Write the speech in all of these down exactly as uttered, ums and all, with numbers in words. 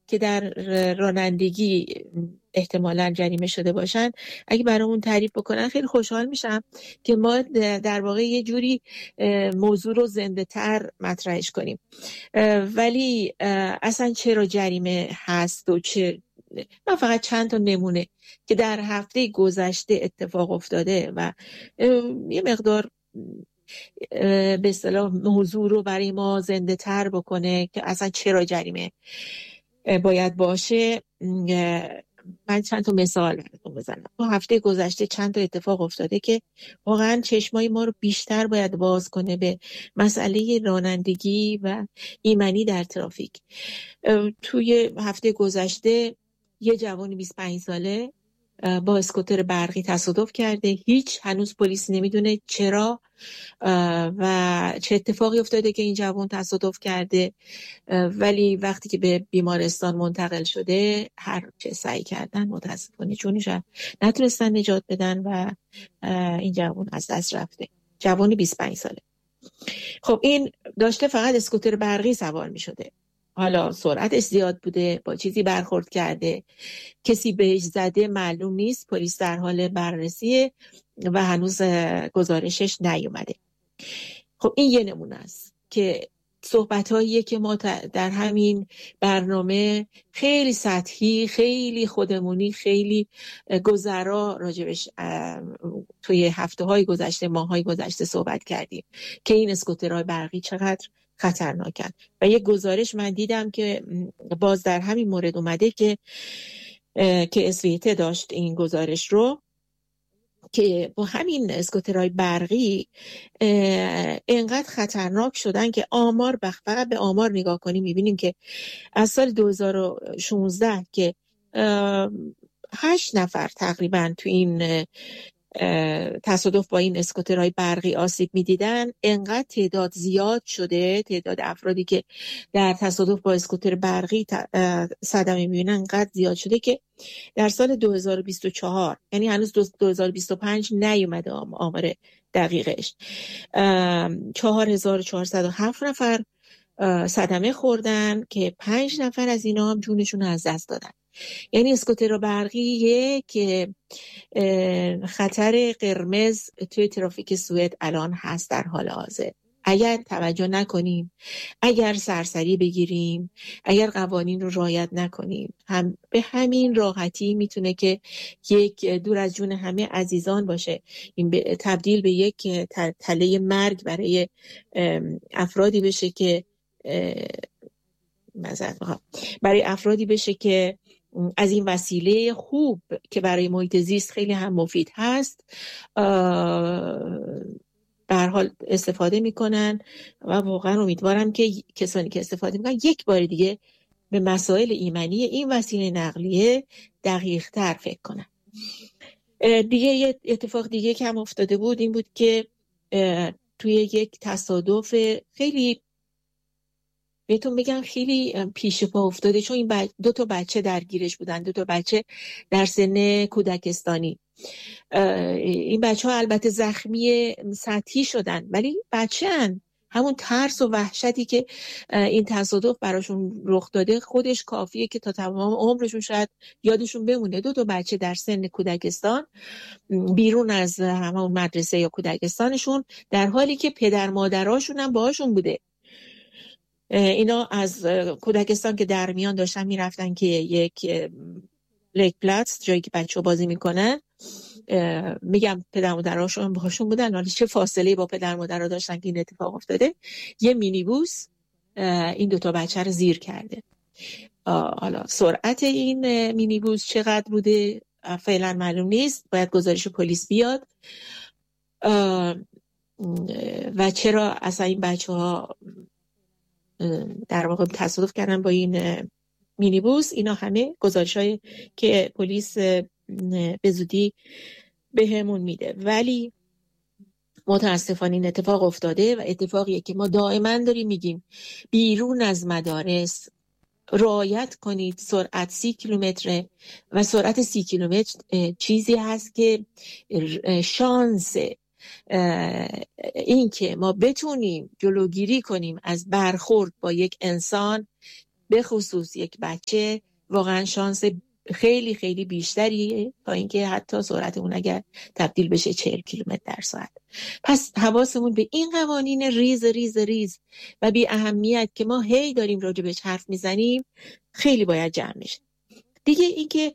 که در رانندگی احتمالاً جریمه شده باشن اگه برامون تعریف بکنن خیلی خوشحال میشم که ما در واقع یه جوری موضوع رو زنده تر مطرحش کنیم. ولی اصلا چرا جریمه هست و چه، من فقط چند تا نمونه که در هفته گذشته اتفاق افتاده و یه مقدار به اصطلاح موضوع رو برای ما زنده تر بکنه که اصلا چرا جریمه باید باشه. من چند تا مثال براتون بزنم. تو هفته گذشته چند تا اتفاق افتاده که واقعا چشمای ما رو بیشتر باید باز کنه به مسئله رانندگی و ایمنی در ترافیک. توی هفته گذشته یه جوان بیست و پنج ساله با اسکوتر برقی تصادف کرده. هیچ هنوز پلیس نمیدونه چرا و چه اتفاقی افتاده که این جوان تصادف کرده، ولی وقتی که به بیمارستان منتقل شده هر چه سعی کردن متاسفانه جونش نتونستن نجات بدن و این جوان از دست رفته. جوان بیست و پنج ساله. خب این داشته فقط اسکوتر برقی سوار می شده. حالا سرعتش زیاد بوده، با چیزی برخورد کرده، کسی بهش زده معلوم نیست، پلیس در حال بررسیه و هنوز گزارشش نیومده. خب این یه نمونه است که صحبت‌هاییه که ما در همین برنامه خیلی سطحی، خیلی خودمونی، خیلی گذرا راجبش توی هفته‌های گذشته، ماه‌های گذشته صحبت کردیم که این اسکوترهای برقی چقدر خطرناکن. و یک گزارش من دیدم که باز در همین مورد اومده که که اسویته داشت این گزارش رو که با همین اسکوترهای برقی اینقدر خطرناک شدن که آمار فقط به آمار نگاه کنیم میبینیم که از سال دو هزار و شانزده که هشت نفر تقریبا تو این تصادف با این اسکوترهای برقی آسیب میدیدن، انقدر تعداد زیاد شده، تعداد افرادی که در تصادف با اسکوتر برقی صدمه میبینن انقدر زیاد شده که در سال دو هزار و بیست و چهار، یعنی هنوز دو هزار و بیست و پنج نیومده آمار دقیقش، چهار هزار و چهارصد و هفت نفر صدمه خوردن که پنج نفر از اینا هم جونشون از دست دادن. یعنی اسکوتر برقیه که خطر قرمز توی ترافیک سوئد الان هست در حال حاضر. اگر توجه نکنیم، اگر سرسری بگیریم، اگر قوانین رو رعایت نکنیم، هم به همین راحتی میتونه که یک دور از جون همه عزیزان باشه، این تبدیل به یک تله مرگ برای افرادی بشه که مثلا برای افرادی بشه که از این وسیله خوب که برای محیط زیست خیلی هم مفید هست به هر حال استفاده میکنن و واقعا امیدوارم که کسانی که استفاده میکنن یک بار دیگه به مسائل ایمنی این وسیله نقلیه دقیق تر فکر کنن. دیگه یه اتفاق دیگه که هم افتاده بود این بود که توی یک تصادف خیلی بهتون بگم خیلی پیش پا افتاده، چون این بچ... دو تا بچه درگیرش بودن، دو تا بچه در سن کودکستانی. این بچه ها البته زخمی سطحی شدن ولی بچه هن. همون ترس و وحشتی که این تصادف براشون رخ داده خودش کافیه که تا تمام عمرشون شاید یادشون بمونه. دو تا بچه در سن کودکستان بیرون از همون مدرسه یا کودکستانشون، در حالی که پدر مادراشون هم باهاشون بوده. اینا از کودکستان که در میان داشتن میرفتن که یک لیک پلاتس، جایی که بچه ها بازی میکنن، میگم پدر مادراشون باهاشون بودن، حالا چه فاصله با پدر مادرها داشتن که این اتفاق افتاده. یه مینیبوس این دوتا بچه رو زیر کرده. حالا سرعت این مینیبوس چقدر بوده فعلا معلوم نیست، باید گزارش پلیس بیاد و چرا اصلا این بچه ها در واقع تصادف کردن با این مینیبوس. اینا همه گزارش‌هایی که پلیس به زودی بهمون میده. ولی متاسفانه این اتفاق افتاده و اتفاقیه که ما دائما داریم میگیم بیرون از مدارس رعایت کنید. سرعت سی کیلومتر و سرعت سی کیلومتر چیزی هست که شانس این که ما بتونیم جلوگیری کنیم از برخورد با یک انسان به خصوص یک بچه واقعا شانس خیلی خیلی بیشتری تا اینکه حتی سرعت اون اگر تبدیل بشه چهل کیلومتر در ساعت. پس حواسمون به این قوانین ریز ریز ریز و بی اهمیت که ما هی داریم راجبش حرف میزنیم خیلی باید جمع بشه. دیگه اینکه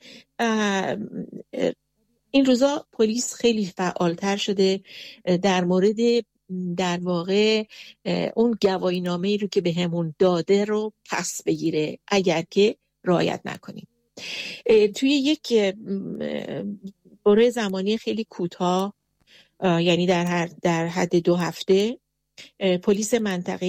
این روزا پلیس خیلی فعالتر شده در مورد در واقع اون گواهینامه‌ای رو که به همون داده رو پس بگیره اگر که رعایت نکنیم. توی یک دوره زمانی خیلی کوتاه، یعنی در هر در حد دو هفته، پلیس منطقه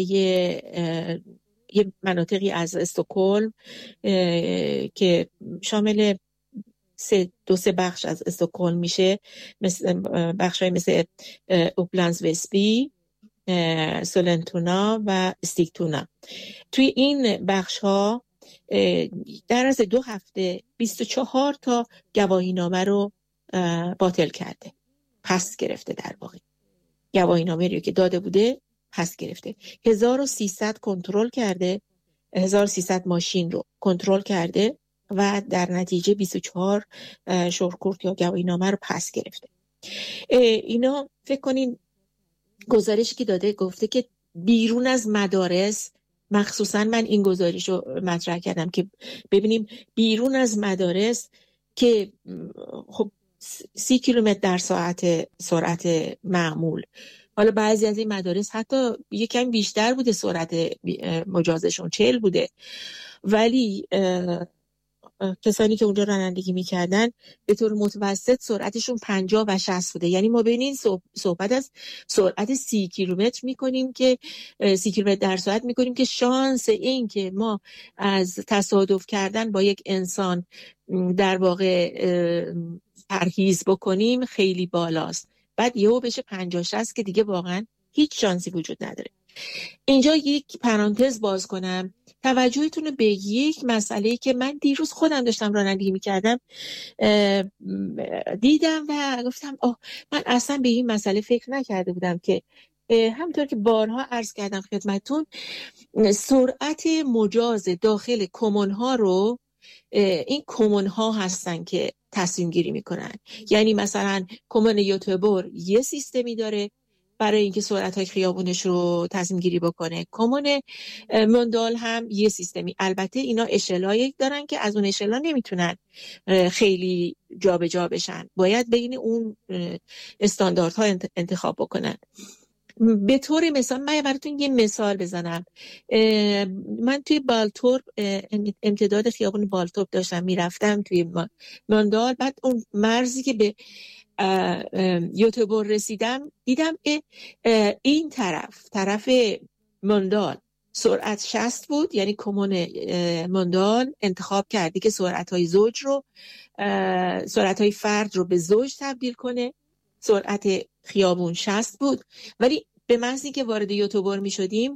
یه مناطقی از استکهلم که شامل سه دو سه بخش از استکهلم میشه، مثل بخشای مثل اوپلندز وستبی، سولنتونا و استیگتونا، توی این بخش ها در از دو هفته بیست و چهار تا گواهینامه رو باطل کرده، پس گرفته. در واقع گواهینامه رو که داده بوده پس گرفته. هزار و سیصد کنترل کرده، هزار و سیصد ماشین رو کنترل کرده و در نتیجه بیست و چهار شورکورت یا گواهینامه رو پس گرفته. اینا فکر کنین گزارشی که داده گفته که بیرون از مدارس، مخصوصا من این گزارش رو مطرح کردم که ببینیم بیرون از مدارس که خب سی کیلومتر در ساعت سرعت معمول، حالا بعضی از این مدارس حتی یکم بیشتر بوده سرعت مجازشون چهل بوده، ولی کسانی که اونجا رانندگی میکردن به طور متوسط سرعتشون پنجاه و شصت بوده. یعنی ما بین این صحبت از سرعت سی کیلومتر میکنیم که سی کیلومتر در ساعت میکنیم که شانس این که ما از تصادف کردن با یک انسان در واقع پرهیز بکنیم خیلی بالاست. بعد یهو بشه پنجاه شصت که دیگه واقعا هیچ شانسی وجود نداره. اینجا یک پرانتز باز کنم، توجهتون رو به یک مسئله که من دیروز خودم داشتم رانندگی میکردم دیدم و گفتم آه من اصلا به این مسئله فکر نکرده بودم که همونطور که بارها عرض کردم خدمتون، سرعت مجاز داخل کمون ها رو این کمون ها هستن که تصمیم گیری میکنن. یعنی مثلا کمون یوتبور یه سیستمی داره برای اینکه سرعت‌های خیابونش رو تصمیم گیری بکنه، کمون موندال هم یه سیستمی. البته اینا اشلایی دارن که از اون اشلا نمیتونن خیلی جابجا جا بشن، باید بین اون استانداردها انتخاب بکنن. به طور مثال من براتون یه مثال بزنم. من توی بالتورپ امتداد خیابون بالتورپ داشتم میرفتم توی موندال، بعد اون مرزی که به یوتبور رسیدم دیدم این طرف طرف موندال سرعت شصت بود، یعنی کمون موندال انتخاب کردی که سرعت‌های زوج رو سرعت‌های فرد رو به زوج تبدیل کنه، سرعت خیابون شصت بود، ولی به محض اینکه وارد یوتبور می شدیم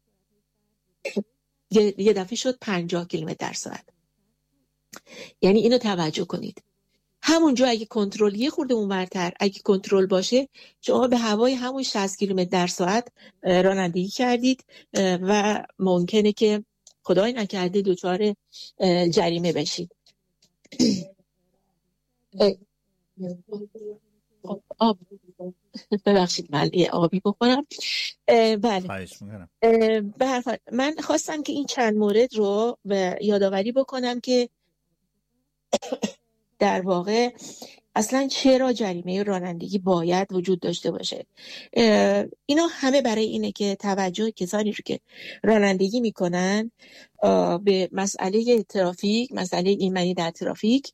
یه دفعه شد پنجاه کیلومتر در ساعت. یعنی اینو توجه کنید، همونجا اگه کنترل یه خورده اونورتر اگه کنترل باشه شما به هوای همون شصت کیلومتر در ساعت رانندگی کردید و ممکنه که خدای نکرده دچار جریمه بشید. آب ببخشید من یه آبی بخورم. بله خواهش میکنم. به هر حال من خواستم که این چند مورد رو یادآوری بکنم که در واقع اصلا چرا جریمه رانندگی باید وجود داشته باشه. اینا همه برای اینه که توجه کسانی رو که رانندگی میکنن به مسئله ترافیک، مسئله ایمنی در ترافیک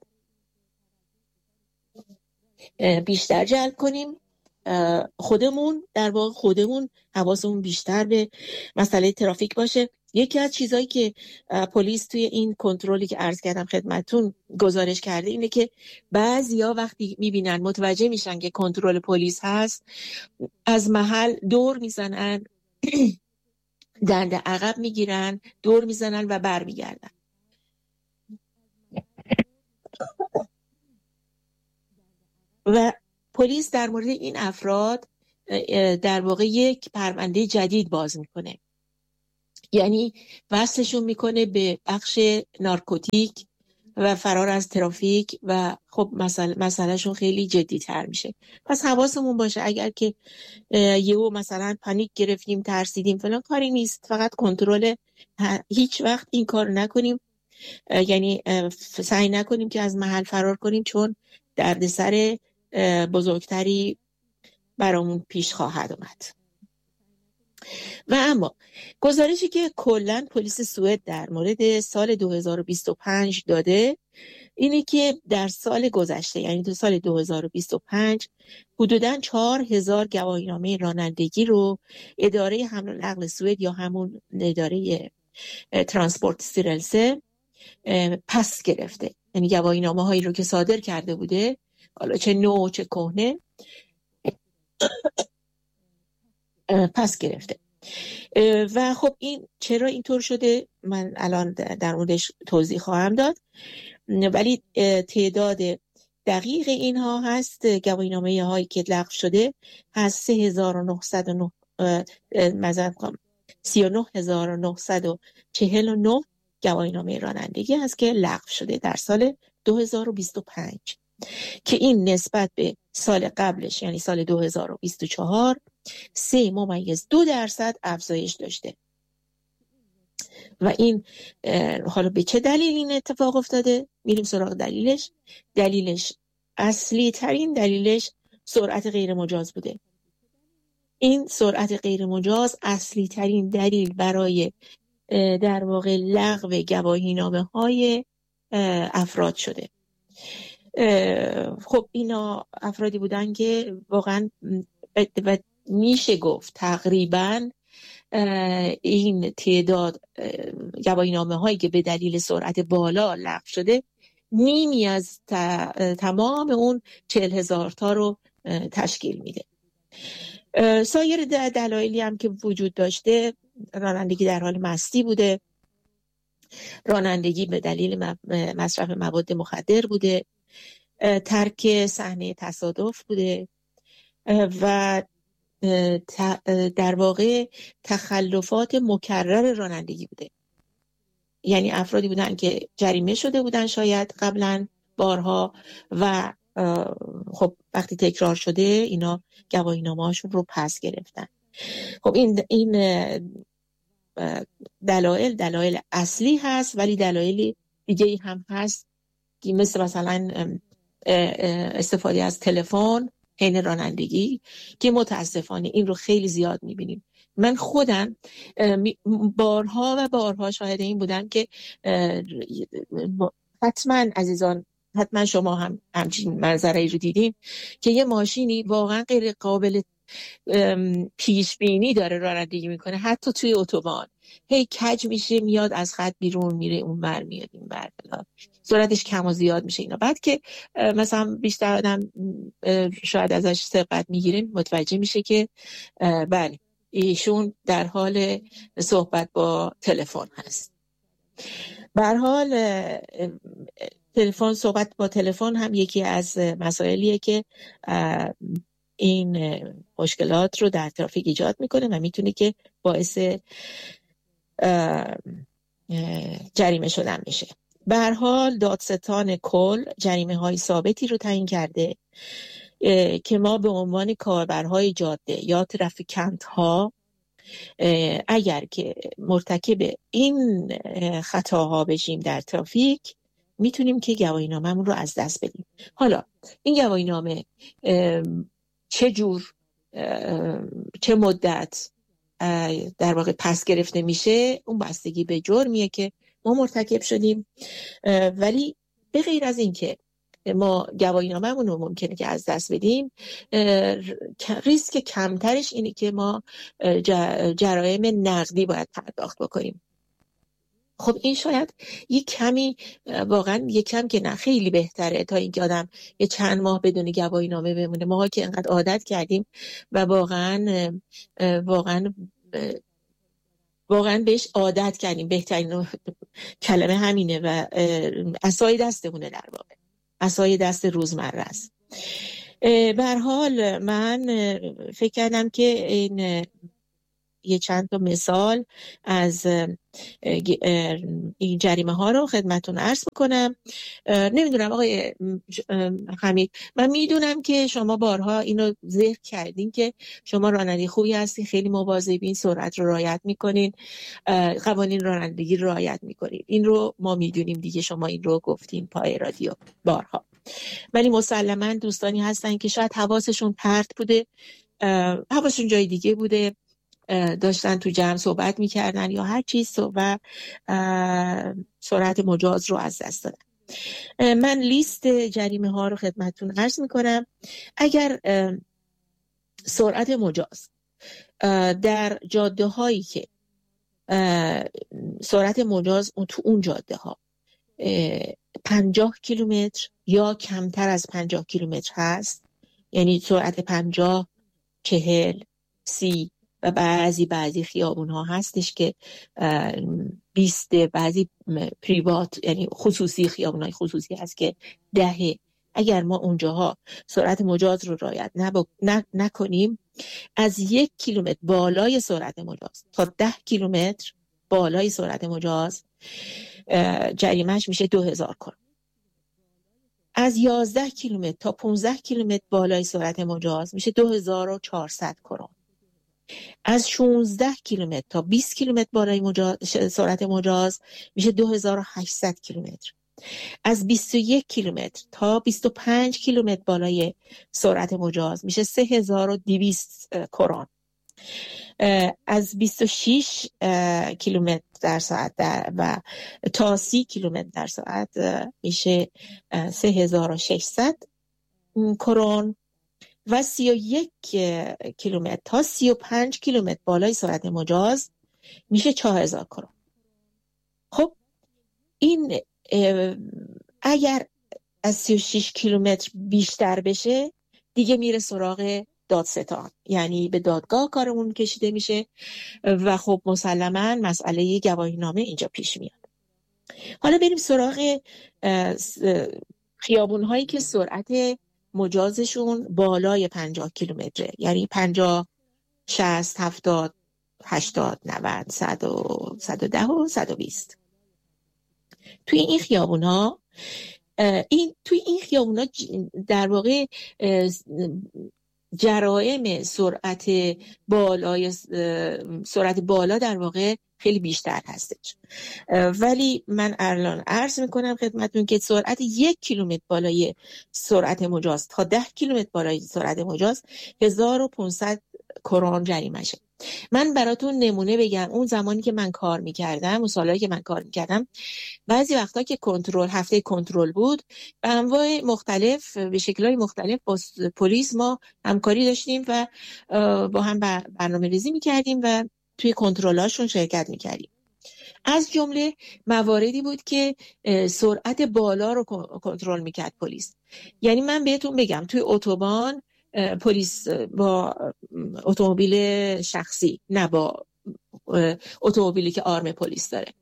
بیشتر جلب کنیم. خودمون در واقع خودمون حواسمون بیشتر به مسئله ترافیک باشه. یکی از چیزایی که پلیس توی این کنترلی که عرض کردم خدمتون گزارش کرده اینه که بعضیا وقتی میبینن متوجه میشن که کنترل پلیس هست از محل دور میزنن دنده عقب میگیرن، دور میزنن و برمیگردن. و پلیس در مورد این افراد در واقع یک پرونده جدید باز میکنه یعنی وصلشون میکنه به بخش نارکوتیک و فرار از ترافیک و خب مسئله مسئلهشون خیلی جدی تر میشه. پس حواسمون باشه اگر که یهو مثلا پانیک گرفتیم، ترسیدیم، فلان، کاری نیست، فقط کنترل. هیچ وقت این کار نکنیم، یعنی سعی نکنیم که از محل فرار کنیم، چون دردسر بزرگتری برامون پیش خواهد اومد. و اما گزارشی که کلاً پلیس سوئد در مورد سال دو هزار و بیست و پنج داده اینه که در سال گذشته، یعنی تو سال دو هزار و بیست و پنج، حدوداً چهار هزار گواهینامه رانندگی رو اداره حمل و نقل سوئد یا همون اداره ترانسپورت سیرلسه پس گرفته. یعنی گواهینامه هایی رو که صادر کرده بوده، حالا چه نو چه کهنه، پس گرفته. و خب این چرا اینطور شده من الان در موردش توضیح خواهم داد، ولی تعداد دقیق اینها هست، گواهینامه هایی که لغو شده هست سه هزار و نهصد و نه مذارت می‌خوام سی و نه هزار و نهصد و چهل و نه گواهینامه رانندگی هست که لغو شده در سال دو هزار و بیست و پنج، که این نسبت به سال قبلش یعنی سال دو هزار و بیست و چهار سه ممیز دو درصد افزایش داشته. و این حالا به چه دلیل این اتفاق افتاده؟ میریم سراغ دلیلش. دلیلش اصلی ترین دلیلش سرعت غیر مجاز بوده. این سرعت غیر مجاز اصلی ترین دلیل برای در واقع لغو گواهینامه های افراد شده. خب اینا افرادی بودن که واقعا و میشه گفت تقریبا این تعداد گواهینامه هایی که به دلیل سرعت بالا لغو شده نیمی از تمام اون چهل هزار تا رو تشکیل میده. سایر دلایلی هم که وجود داشته، رانندگی در حال مستی بوده، رانندگی به دلیل مصرف مواد مخدر بوده، ترک صحنه تصادف بوده و در واقع تخلفات مکرر رانندگی بوده. یعنی افرادی بودن که جریمه شده بودن شاید قبلا بارها و خب وقتی تکرار شده اینا گواهینامه‌هاشون رو پس گرفتن. خب این این دلایل دلایل اصلی هست، ولی دلایلی دیگه هم هست که مثل مثلا استفاده از تلفن حین رانندگی که متاسفانه این رو خیلی زیاد میبینیم. من خودم بارها و بارها شاهد این بودم که حتما عزیزان، حتما شما هم همچین منظره‌ای رو دیدین که یه ماشینی واقعا غیر قابل پیش بینی داره رانندگی میکنه، حتی توی اتوبان هی کج میشه، میاد از خط بیرون میره، اون ور میاد این ور، سرعتش کم و زیاد میشه اینا. بعد که مثلا بیشتر آدم شاید ازش سبقت میگیره متوجه میشه که بله ایشون در حال صحبت با تلفن هست. به هر حال تلفن صحبت با تلفن هم یکی از مسائلیه که این مشکلات رو در ترافیک ایجاد میکنه و میتونه که باعث جریمه شدن بشه. به هر حال دادستان کل جریمه های ثابتی رو تعیین کرده که ما به عنوان کاربرهای جاده یا ترافیکانت ها اگر که مرتکب این خطاها بشیم در ترافیک میتونیم که گواهینامه‌مون رو از دست بدیم. حالا این گواهینامه چه جور چه مدت در واقع پس گرفته میشه اون بستگی به جرمیه که ما مرتکب شدیم، ولی به غیر از این که ما گواهینامه‌مون رو ممکنه که از دست بدیم، ریسک کمترش اینه که ما جرایم نقدی باید پرداخت بکنیم. خب این شاید یک کمی واقعا یک کم که نه خیلی بهتره تا اینکه آدم یه چند ماه بدون گواهینامه بمونه. ما که انقدر عادت کردیم و واقعا واقعا واقعا بهش عادت کردیم، بهترین کلمه همینه و عصای دستمونه، در واقع عصای دست روزمره است. به هر حال من فکر کردم که این یه چند تا مثال از این جریمه ها رو خدمتون عرض میکنم. نمیدونم آقای حمید، من میدونم که شما بارها اینو ذکر کردین که شما راننده خوبی هستین، خیلی مواظبین، سرعت رو رعایت میکنین، قوانین رانندگی رو رعایت میکنین. این رو ما میدونیم دیگه، شما این رو گفتین پای رادیو بارها. ولی مسلماً دوستانی هستن که شاید حواسشون پرت بوده، حواسشون جای دیگه بوده، داشتن تو جمع صحبت میکردن یا هر چیز و سرعت مجاز رو از دست دادن. من لیست جریمه ها رو خدمتتون عرض میکنم. اگر سرعت مجاز در جاده هایی که سرعت مجاز تو اون جاده ها پنجاه کیلومتر یا کمتر از پنجاه کیلومتر هست، یعنی سرعت پنجاه، چهل، سی و بعضی بعضی خیابون ها هستش که بیست، بعضی پریوات یعنی خصوصی خیابون های خصوصی هست که دهه. اگر ما اونجاها سرعت مجاز رو رعایت نب... ن... نکنیم، از یک کیلومتر بالای سرعت مجاز تا ده کیلومتر بالای سرعت مجاز جریمهش میشه دو هزار کرون. از یازده کیلومتر تا پانزده کیلومتر بالای سرعت مجاز میشه دو هزار و چهارصد کرون. از شانزده کیلومتر تا بیست کیلومتر بالای مجاز، سرعت مجاز میشه دو هزار و هشتصد کیلومتر. از بیست و یک کیلومتر تا بیست و پنج کیلومتر بالای سرعت مجاز میشه سه هزار و دویست کرون. از بیست و شش کیلومتر در ساعت در و تا سی کیلومتر در ساعت میشه سه هزار و ششصد کرون و سی و یک کیلومتر تا سی و پنج کیلومتر بالای سرعت مجاز میشه چهار هزار کرون. خب این اگر از سی و شش کیلومتر بیشتر بشه دیگه میره سراغ دادستان، یعنی به دادگاه کارمون کشیده میشه و خب مسلماً مسئله گواهینامه اینجا پیش میاد. حالا بریم سراغ خیابون هایی که سرعت مجازشون بالای پنجاه کیلومتره، یعنی پنجاه، شصت، هفتاد، هشتاد، نود، صد و صد و ده و صد و بیست. توی این خیابون ها این توی این خیابون ها در واقع جرائم سرعت بالای سرعت بالا در واقع خیلی بیشتر هستش، ولی من الان عرض میکنم خدمتتون که سرعت یک کیلومتر بالای سرعت مجاز تا ده کیلومتر بالای سرعت مجاز هزار و پانصد کرون جریمه شه. من براتون نمونه بگم. اون زمانی که من کار میکردم، سالایی که من کار میکردم، بعضی وقتا که کنترل هفته کنترل بود، به انواع مختلف به شکل‌های مختلف با پلیس ما همکاری داشتیم و با هم برنامه‌ریزی میکردیم و توی کنترل‌هاشون شرکت میکردیم. از جمله مواردی بود که سرعت بالا رو کنترل میکرد پلیس. یعنی من بهتون بگم توی اتوبان پلیس با اتومبیل شخصی، نه با اتومبیلی که آرم پلیس داره،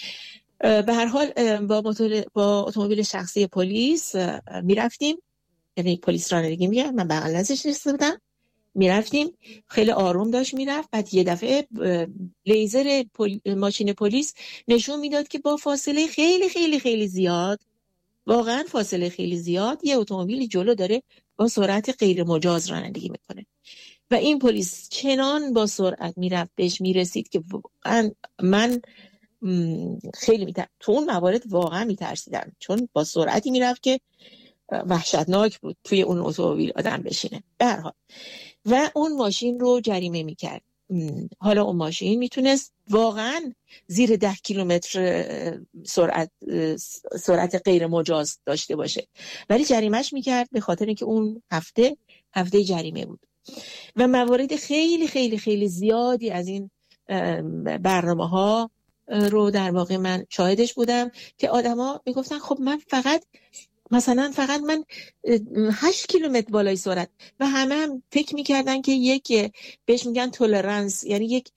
به هر حال با با اتومبیل شخصی پلیس میرفتیم، یعنی پلیس رانندگی میکرد، من بغل ازش نشسته بودم، میرفتیم، خیلی آروم داشت میرفت. بعد یه دفعه لیزر پل... ماشین پلیس نشون میداد که با فاصله خیلی خیلی خیلی زیاد، واقعا فاصله خیلی زیاد، یه اتومبیل جلو داره با سرعت غیر مجاز رانندگی میکنه و این پلیس چنان با سرعت میرفت بهش میرسید که واقعا من خیلی میتر... تو اون موارد واقعا میترسیدم، چون با سرعتی میرفت که وحشتناک بود توی اون اتومبیل آدم بشینه. به هر حال و اون ماشین رو جریمه میکرد. حالا اون ماشین میتونست واقعا زیر ده کیلومتر سرعت سرعت غیر مجاز داشته باشه، ولی جریمهش میکرد به خاطر اینکه اون هفته هفته جریمه بود. و موارد خیلی خیلی خیلی زیادی از این برنامه ها رو در واقع من شاهدش بودم که آدما میگفتن خب من فقط مثلا فقط من هشت کیلومتر بالای سرعت، و همه هم فکر میکردن که یک بهش میگن تولرانس، یعنی یک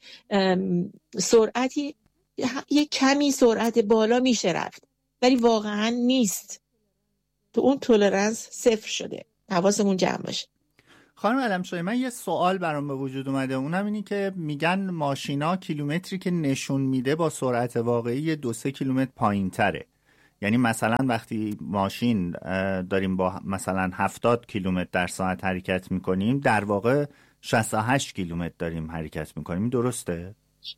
سرعتی، یک کمی سرعت بالا میشه رفت، ولی واقعا نیست. تو اون تولرانس صفر شده. حواسمون جمع باشه. خانم علمشاهی، من یه سوال برام به وجود اومده، اونم اینی که میگن ماشینا کیلومتری که نشون میده با سرعت واقعی دو سه کیلومتر پایین تره. یعنی مثلا وقتی ماشین داریم با مثلا هفتاد کیلومتر در ساعت حرکت میکنیم، در واقع شصت و هشت کیلومتر داریم حرکت میکنیم. درسته؟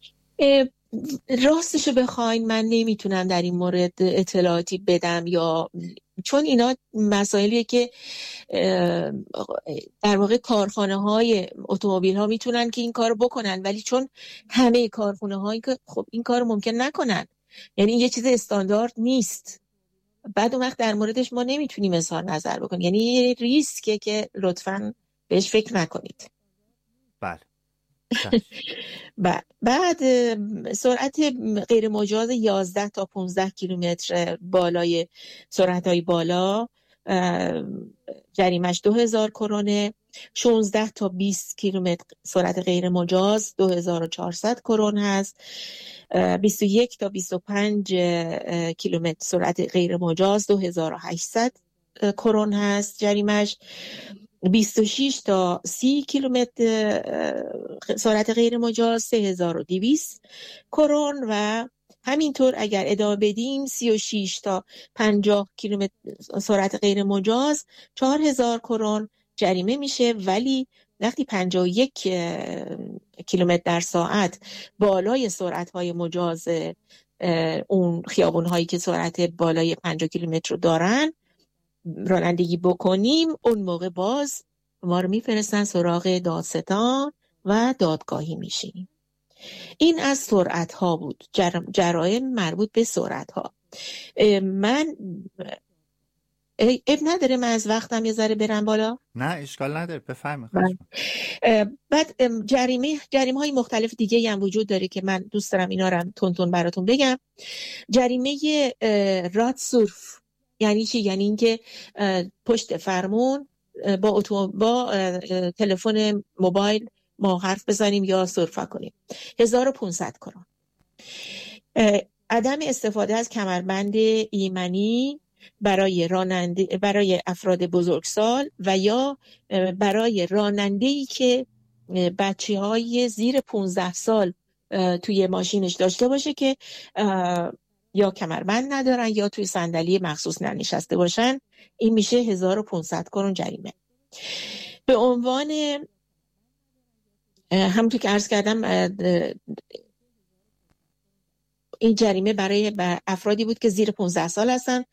راستشو بخواین من نمیتونم در این مورد اطلاعاتی بدم، یا چون اینا مسائلیه که در واقع کارخانه های اتومبیل ها میتونن که این کار بکنن، ولی چون همه کارخانه هایی که خب این کار ممکن نکنن، یعنی یه چیز استاندارد نیست، بعد اون وقت در موردش ما نمیتونیم اظهار نظر بکنیم، یعنی یه ریسکه که لطفاً بهش فکر نکنید. بله. بعد سرعت غیر مجاز یازده تا پانزده کیلومتر بالای سرعت های بالا جریمش دو هزار کرونه، شانزده تا بیست کیلومتر سرعت غیر مجاز دو هزار و چهارصد کرون هست، بیست و یک تا بیست و پنج کیلومتر سرعت غیر مجاز دو هزار و هشتصد کرون هست جریمش، بیست و شش تا سی کیلومتر سرعت غیر مجاز سه هزار و دویست کرون، و همینطور اگر ادامه بدیم سی و شش تا پنجاه کیلومتر سرعت غیر مجاز چهار هزار کرون جریمه میشه. ولی وقتی پنجاه و یک کیلومتر در ساعت بالای سرعت‌های مجاز اون خیابون‌هایی که سرعت بالای پنجاه کیلومتر رو دارن رانندگی بکنیم، اون موقع باز ما رو میفرستن سراغ دادستان و دادگاهی میشیم. این از سرعت ها بود، جر... جرایم مربوط به سرعت ها. من اب نداره من از وقتم یه ذره برم بالا؟ نه اشکال نداره، بفرمایید. بعد جریمه جریمه های مختلف دیگه هم وجود داره که من دوست دارم اینا رو تون تون براتون بگم. جریمه راد سورف یعنی چی؟ یعنی اینکه پشت فرمون با اتو با تلفن موبایل ما حرف بزنیم یا سرف کنیم، هزار و پانصد کرون. عدم استفاده از کمربند ایمنی برای راننده برای افراد بزرگسال و یا برای راننده‌ای که بچه‌های زیر پانزده سال توی ماشینش داشته باشه که یا کمربند ندارن یا توی صندلی مخصوص ننشسته باشن، این میشه هزار و پانصد کرون جریمه. به عنوان همونطور که عرض کردم این جریمه برای افرادی بود که زیر پانزده سال هستن.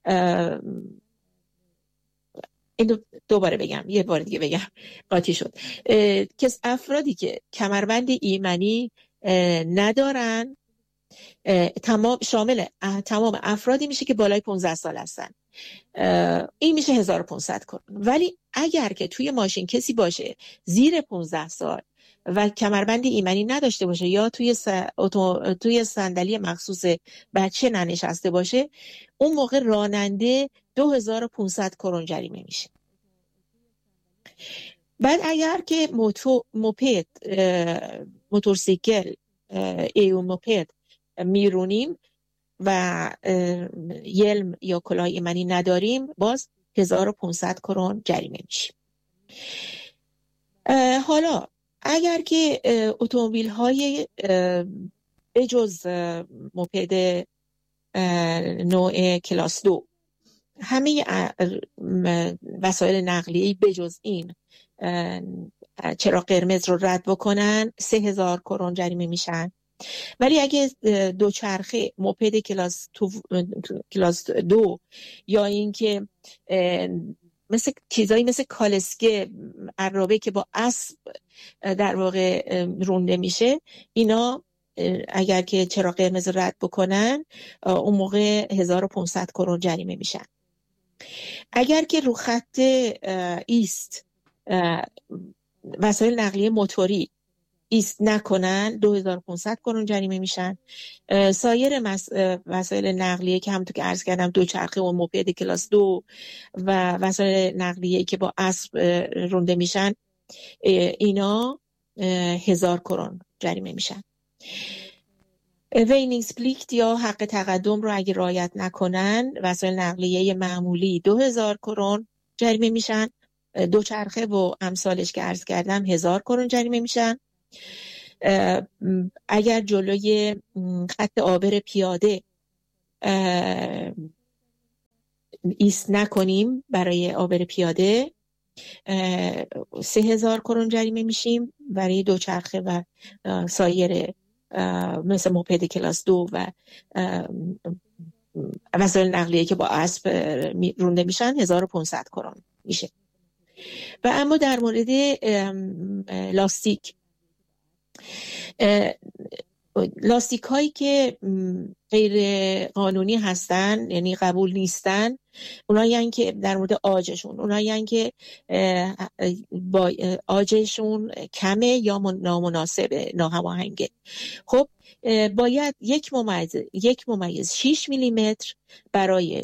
این دوباره بگم، یه بار دیگه بگم قاطی شد، که افرادی که کمربند ایمنی ندارن تمام شامل تمام افرادی میشه که بالای پانزده سال هستن، این میشه هزار و پانصد کرون. ولی اگر که توی ماشین کسی باشه زیر پانزده سال و کمربند ایمنی نداشته باشه یا توی س... اتو... توی صندلی مخصوص بچه ننشسته باشه، اون موقع راننده دو هزار و پانصد کرون جریمه میشه. بعد اگر که موتو موپد موتورسیکل ایو موپد میرونیم و یلم یا کلاه ایمنی نداریم، باز هزار و پانصد کرون جریمه میشه. حالا اگر که اتومبیل های بجز موپد نوع کلاس دو، همه وسایل نقلیه‌ای بجز این چراغ قرمز رو رد بکنن، سه هزار کرون جریمه میشن. ولی اگه دوچرخه موپد کلاس, کلاس دو یا اینکه مثل چیزایی مثل کالسکه عرابه که با اسب در واقع رونده میشه، اینا اگر که چراغ قرمز رد بکنن اون موقع هزار و پانصد کرون جریمه میشن. اگر که رو خط ایست وسایل نقلیه موتوری ایست نکنن دو هزار و پانصد کرون جریمه میشن. سایر مس... وسایل نقلیه که همونطور که عرض کردم دوچرخه و موپد کلاس دو و وسایل نقلیه که با اسب رونده میشن، اینا هزار کرون جریمه میشن. وینینگسپلیکت یا حق تقدم رو اگه رعایت نکنن، وسایل نقلیه معمولی دو هزار کرون جریمه میشن. دوچرخه و امثالش که عرض کردم هزار کرون جریمه میشن. اگر جلوی خط عابر پیاده ایست نکنیم برای عابر پیاده سه هزار کرون جریمه میشیم. برای دوچرخه و سایر مثل موپد کلاس دو و وسایل نقلیه که با اسب رونده میشن هزار و پانصد کرون میشه. و اما در مورد لاستیک لاستیک هایی که غیر قانونی هستن، یعنی قبول نیستن، اونایی هستن که در مورد آجشون، اونایی هستن که با آجشون کمه یا نامناسب، ناهماهنگه. خب باید یک ممیز یک ممیز شش میلیمتر برای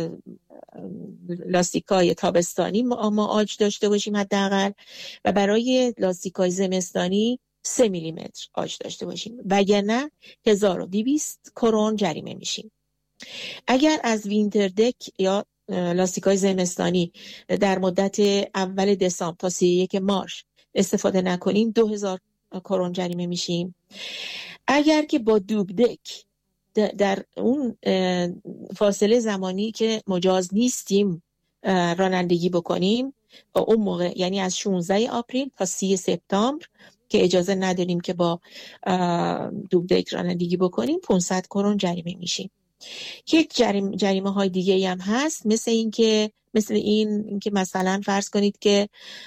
لاستیکای تابستانی ما آج داشته باشیم حداقل، و برای لاستیکای زمستانی سه میلیمتر آج داشته باشیم، وگرنه هزار و دویست کرون جریمه میشیم. اگر از وینتر دک یا لاستیکای زمستانی در مدت اول دسامبر تا سی و یک مارس استفاده نکنیم دو هزار کرون جریمه میشیم. اگر که با دوب دک در اون فاصله زمانی که مجاز نیستیم رانندگی بکنیم، اون موقع یعنی از شانزده آپریل تا سی سپتامبر که اجازه نداریم که با دوب دک رانندگی بکنیم پانصد کرون جریمه میشیم. یک جریم جریمه های دیگه هم هست، مثل این که مثل این, این که مثلا فرض کنید که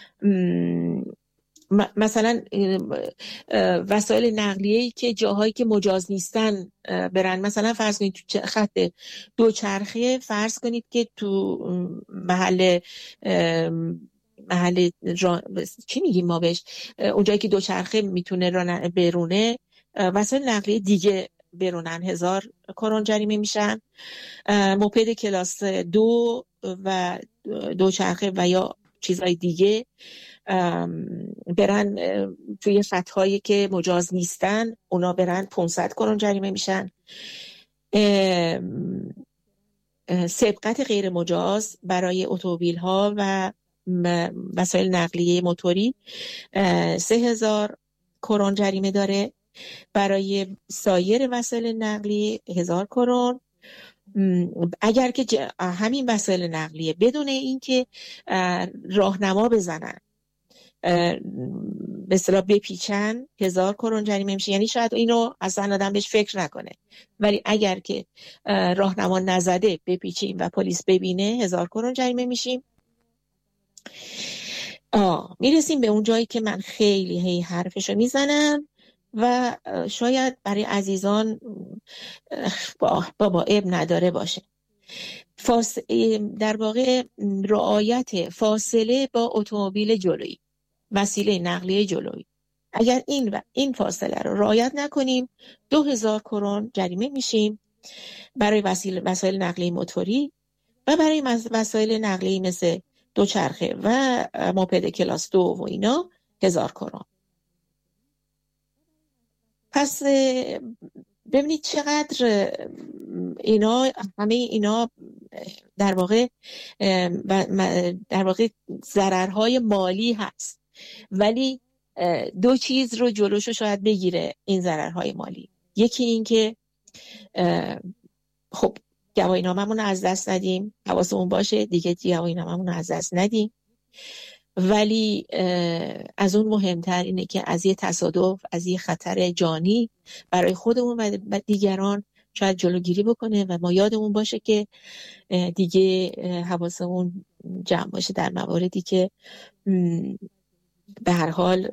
مثلا وسایل نقلیه‌ای که جاهایی که مجاز نیستن برن، مثلا فرض کنید تو خط دوچرخه، فرض کنید که تو محل محل را... چی میگیم ما بهش، اونجایی که دوچرخه میتونه ران... برونه، وسایل نقلیه دیگه برونن هزار کرون جریمه میشن. موپد کلاس دو و دوچرخه و یا چیزهای دیگه برن توی خطهایی که مجاز نیستن، اونا برن پانصد کرون جریمه میشن. سبقت غیر مجاز برای اتومبیل ها و وسایل نقلیه موتوری سه هزار کرون جریمه داره. برای سایر وسایل نقلیه هزار کرون. اگر که همین وسایل نقلیه بدون اینکه راهنما بزنن، به اصطلاح بپیچن، هزار کرون جریمه میشه. یعنی شاید اینو اصلا آدم بهش فکر نکنه، ولی اگر که راهنما نزده بپیچیم و پلیس ببینه هزار کرون جریمه میشیم. آه میرسیم به اون جایی که من خیلی هی حرفشو میزنم و شاید برای عزیزان با بابا اب نداره باشه. فاس... در واقع رعایت فاصله با اتومبیل جلویی، وسیله نقلیه جلویی. اگر این و این فاصله رو رعایت نکنیم دو هزار کرون جریمه میشیم برای وسیله وسایل نقلیه موتوری، و برای وسایل نقلیه مثل دوچرخه و موپد کلاس دو و اینا هزار کرون. پس ببینید چقدر اینا همه اینا در واقع در واقع ضررهای مالی هست، ولی دو چیز رو جلوشو شاید بگیره این ضررهای مالی. یکی این که خب گواهیناممون رو از دست ندیم، حواسمون باشه دیگه گواهیناممون رو از دست ندیم، ولی از اون مهمتر اینه که از یه تصادف، از یه خطر جانی برای خودمون و دیگران شاید جلوگیری بکنه و ما یادمون باشه که دیگه حواسمون جمع باشه در مواردی که به هر حال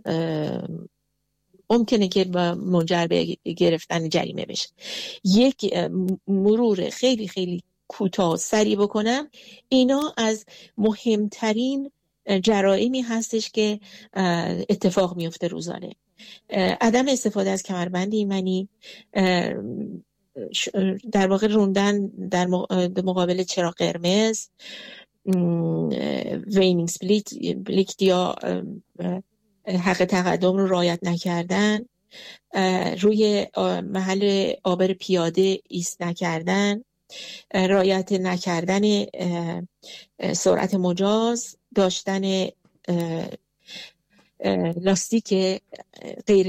ممکنه که منجر به گرفتن جریمه بشه. یک مرور خیلی خیلی کوتاه سری بکنم، اینا از مهمترین جرائمی هستش که اتفاق میفته روزانه. عدم استفاده از کمربند ایمنی، در واقع روندن در مقابل چراغ قرمز، وینینگ سپلیت یا حق تقدم رو رعایت نکردن، روی محل عابر پیاده ایست نکردن، رعایت نکردن سرعت مجاز، داشتن لاستیک غیر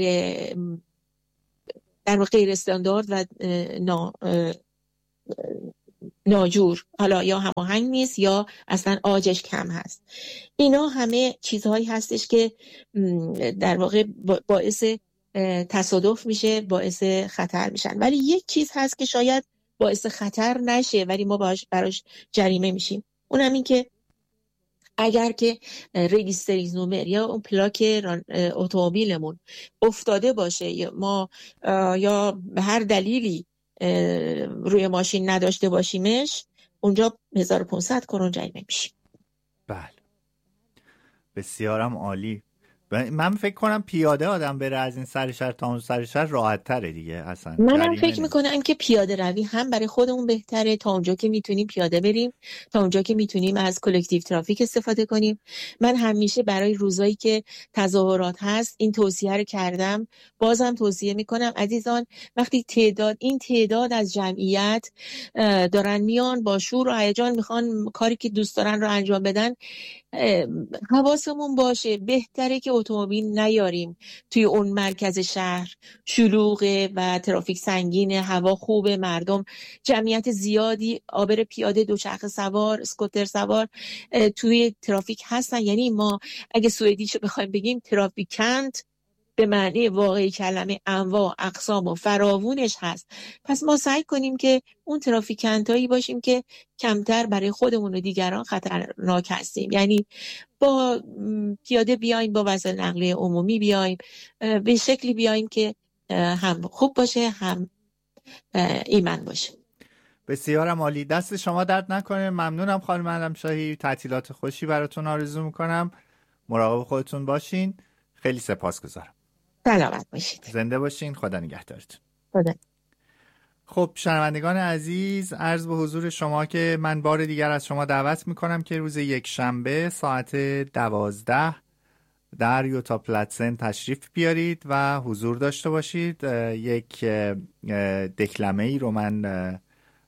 در واقع غیر استاندارد و نا ناجور، حالا یا هماهنگ نیست یا اصلا آجش کم هست. اینا همه چیزهایی هستش که در واقع باعث تصادف میشه، باعث خطر میشن. ولی یک چیز هست که شاید باعث خطر نشه ولی ما باش براش جریمه میشیم، اونم این که اگر که رجیستریز نمبر یا اون پلاک اتومبیلمون افتاده باشه یا ما یا به هر دلیلی روی ماشین نداشته باشیمش، اونجا هزار و پانصد کرون جریمه میشیم. بله، بسیارم عالی. من فکر کنم پیاده آدم بره از این سر شهر تا اون سر شهر راحت تره دیگه. اصلا منم فکر میکنم که پیاده روی هم برای خودمون بهتره، تا اونجا که میتونیم پیاده بریم، تا اونجا که میتونیم از کلکتیو ترافیک استفاده کنیم. من همیشه برای روزایی که تظاهرات هست این توصیه رو کردم، بازم توصیه میکنم عزیزان، وقتی تعداد این تعداد از جمعیت دارن میان با شور و هیجان میخوان کاری که دوست دارن رو انجام بدن، حواسمون باشه بهتره که اتومبیل نیاریم توی اون مرکز شهر، شلوغه و ترافیک سنگینه، هوا خوبه، مردم جمعیت زیادی، عابر پیاده، دوچرخه سوار، اسکوتر سوار توی ترافیک هستن. یعنی ما اگه سوئدیشو بخوایم بگیم ترافیکانت به معنی واقعی کلمه انواع اقسام و فراوونش هست. پس ما سعی کنیم که اون ترافیکانتایی باشیم که کمتر برای خودمون و دیگران خطرناک هستیم. یعنی با پیاده بیایم، با وسایل نقلیه عمومی بیایم، به شکلی بیایم که هم خوب باشه هم ایمن باشه. بسیارم عالی، دست شما درد نکنه. ممنونم خانم علمشاهی، تعطیلات خوشی براتون آرزو میکنم. مراقب خودتون باشین. خیلی سپاسگزارم. سلامت باشید. زنده باشین. خدا نگهدارتون. خدا. خب شنوندگان عزیز، عرض به حضور شما که من بار دیگر از شما دعوت میکنم که روز یک شنبه ساعت دوازده در یوتا پلاتسن تشریف بیارید و حضور داشته باشید. یک دکلمه ای رو من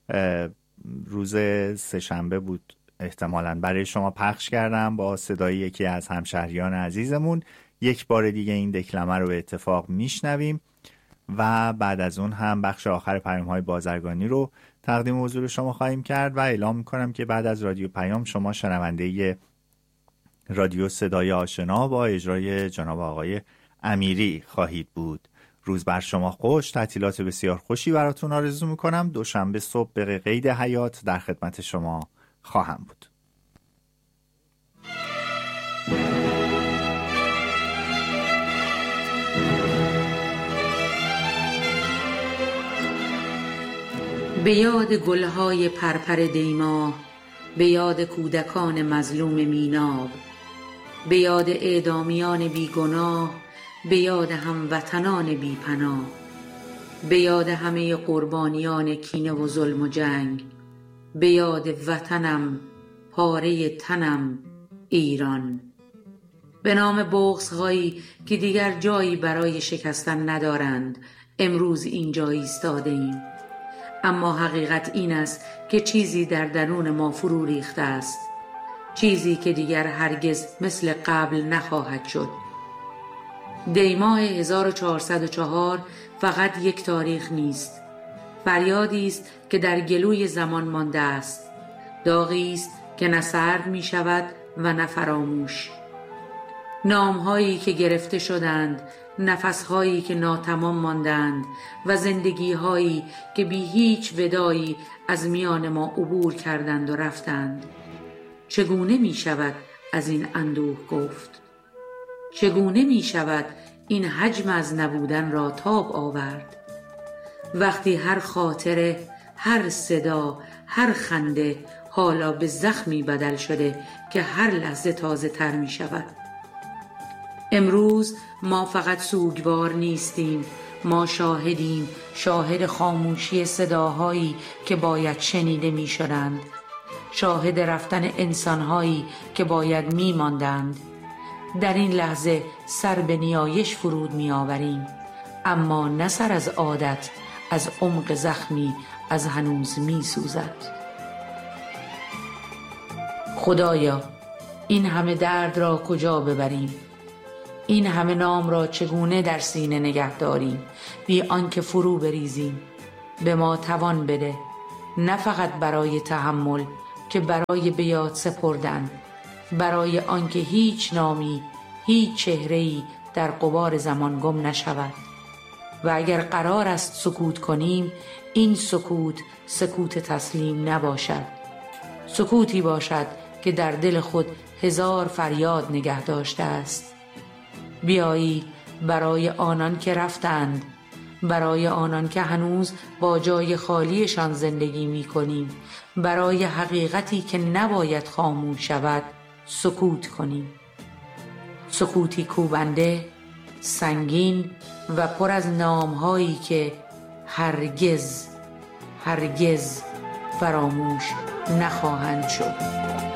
روز سه شنبه بود احتمالاً برای شما پخش کردم با صدای یکی از همشهریان عزیزمون. یک بار دیگه این دکلمه رو به اتفاق میشنویم و بعد از اون هم بخش آخر پیام‌های بازرگانی رو تقدیم حضور شما خواهیم کرد و اعلام میکنم که بعد از رادیو پیام شما شنونده رادیو صدای آشنا با اجرای جناب آقای امیری خواهید بود. روز بر شما خوش، تعطیلات بسیار خوشی براتون آرزو میکنم. دوشنبه صبح به قید حیات در خدمت شما خواهم بود. به یاد گلهای پرپر دیما، به یاد کودکان مظلوم میناب، به یاد اعدامیان بیگناه، به یاد هموطنان بیپناه، به یاد همه قربانیان کینه و ظلم و جنگ، به یاد وطنم، پاره تنم، ایران. به نام بغض‌هایی که دیگر جایی برای شکستن ندارند، امروز اینجا ایستاده ایم. اما حقیقت این است که چیزی در درون ما فرو ریخته است، چیزی که دیگر هرگز مثل قبل نخواهد شد. دی ماه هزار و چهارصد و چهار فقط یک تاریخ نیست، فریادی است که در گلوی زمان مانده است، داغی است که نه سرد می شود و نه فراموش. نامهایی که گرفته شدند، نفسهایی که ناتمام ماندند و زندگیهایی که بی هیچ ودایی از میان ما عبور کردند و رفتند. چگونه می شود از این اندوه گفت؟ چگونه می شود این حجم از نبودن را تاب آورد؟ وقتی هر خاطره، هر صدا، هر خنده حالا به زخمی بدل شده که هر لحظه تازه تر می شود. امروز ما فقط سوگوار نیستیم، ما شاهدیم، شاهد خاموشی صداهایی که باید شنیده می شدند، شاهد رفتن انسانهایی که باید می ماندند. در این لحظه سر به نیایش فرود می آوریم، اما نه سر از عادت، از عمق زخمی از هنوز می سوزد. خدایا این همه درد را کجا ببریم؟ این همه نام را چگونه در سینه نگه داریم بی آنکه فرو بریزیم؟ به ما توان بده، نه فقط برای تحمل که برای به یاد سپردن، برای آنکه هیچ نامی، هیچ چهره‌ای در غبار زمان گم نشود. و اگر قرار است سکوت کنیم، این سکوت سکوت تسلیم نباشد، سکوتی باشد که در دل خود هزار فریاد نگه داشته است. بیایید برای آنان که رفتند، برای آنان که هنوز با جای خالیشان زندگی می کنیم، برای حقیقتی که نباید خاموش شود سکوت کنیم. سکوتی کوبنده، سنگین و پر از نامهایی که هرگز هرگز فراموش نخواهند شد.